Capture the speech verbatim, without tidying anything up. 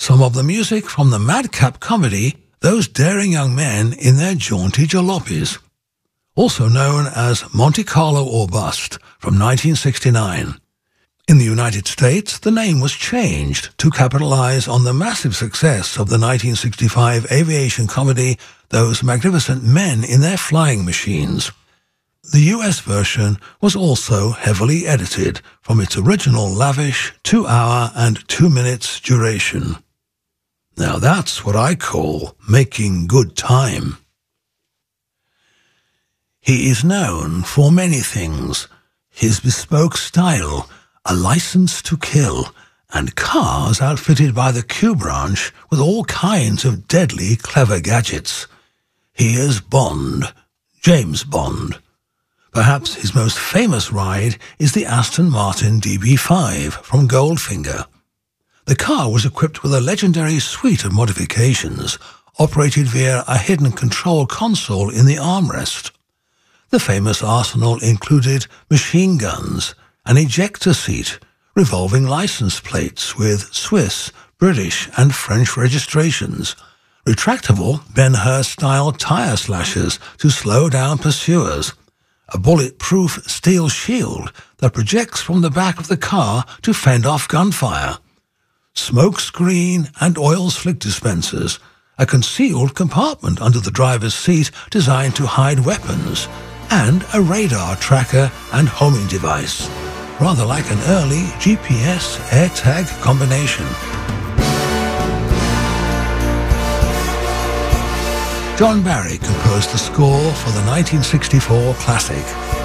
some of the music from the madcap comedy Those Daring Young Men in Their Jaunty Jalopies, also known as Monte Carlo or Bust, from nineteen sixty-nine. In the United States, the name was changed to capitalize on the massive success of the nineteen sixty-five aviation comedy Those Magnificent Men in Their Flying Machines. The U S version was also heavily edited from its original lavish two-hour and two minutes duration. Now that's what I call making good time. He is known for many things: his bespoke style, a license to kill, and cars outfitted by the Q Branch with all kinds of deadly clever gadgets. He is Bond, James Bond. Perhaps his most famous ride is the Aston Martin D B five from Goldfinger. The car was equipped with a legendary suite of modifications, operated via a hidden control console in the armrest. The famous arsenal included machine guns, an ejector seat, revolving license plates with Swiss, British and French registrations, retractable Ben-Hur-style tire slashers to slow down pursuers, a bulletproof steel shield that projects from the back of the car to fend off gunfire, smoke screen and oil slick dispensers, a concealed compartment under the driver's seat designed to hide weapons, and a radar tracker and homing device, rather like an early G P S AirTag combination. John Barry composed the score for the nineteen sixty-four classic